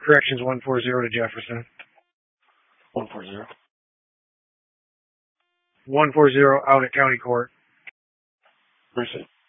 Corrections 140 to Jefferson. 140. 140 out at County Court. Mercy.